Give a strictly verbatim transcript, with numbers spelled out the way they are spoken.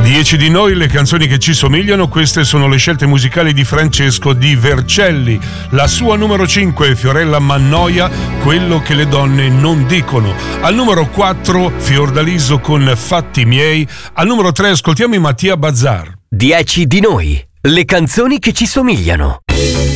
Dieci di noi, le canzoni che ci somigliano. Queste sono le scelte musicali di Francesco Di Vercelli. La sua numero cinque, Fiorella Mannoia, Quello che le donne non dicono. Al numero quattro, Fiordaliso con Fatti miei. Al numero tre ascoltiamo i Mattia Bazar. Dieci di noi, le canzoni che ci somigliano.